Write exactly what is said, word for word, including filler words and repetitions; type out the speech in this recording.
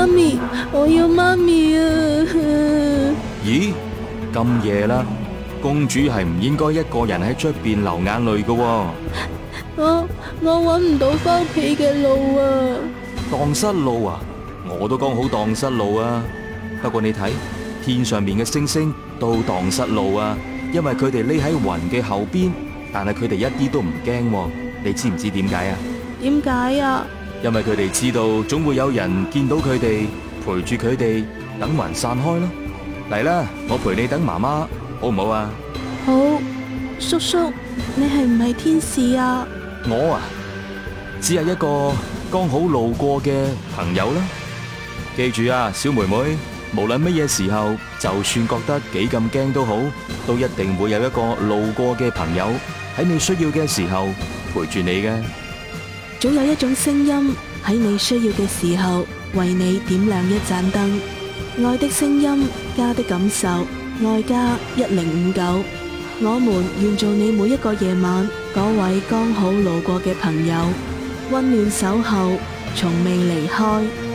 媽咪，我要媽咪啊！ 咦，咁夜啦，公主係唔應該一個人喺出邊流眼淚㗎喎。 我我搵唔到返屋企嘅路啊！ 蕩失路啊！我都剛好蕩失路啊！不過你睇天上面嘅星星都蕩失路啊，因為佢哋匿喺雲嘅後邊，但係佢哋一啲都唔驚喎。你知唔知點解啊？點解啊？因為佢哋知道總會有人見到佢哋，陪住佢哋，等雲散開咯。嚟啦，我陪你等媽媽，好唔好啊？ 好，叔叔，你係唔係天使啊？ 我啊，只係一個剛好路過嘅朋友啦。記住啊，小妹妹，無論乜嘢時候，就算覺得幾咁驚都好，都一定會有一個路過嘅朋友喺你需要嘅時候陪住你嘅。 總有一種聲音喺你需要嘅時候為你點亮一盞燈。愛的聲音，家的感受，愛家一零五九。我們願做你每一個夜晚嗰位剛好路過嘅朋友，溫暖守候，從未離開。